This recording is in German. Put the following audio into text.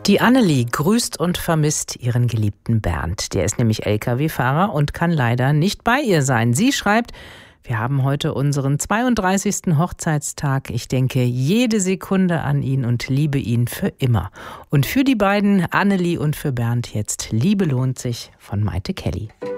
Die Annelie grüßt und vermisst ihren geliebten Bernd. Der ist nämlich Lkw-Fahrer und kann leider nicht bei ihr sein. Sie schreibt: Wir haben heute unseren 32. Hochzeitstag. Ich denke jede Sekunde an ihn und liebe ihn für immer. Und für die beiden, Annelie und für Bernd, jetzt Liebe lohnt sich von Maite Kelly.